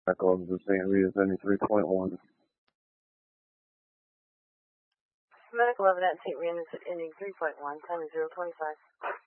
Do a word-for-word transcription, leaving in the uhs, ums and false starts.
Echo to Saint Rita seventy-three point one. Medical evidence, Saint Rita ending three point one, time is zero twenty-five.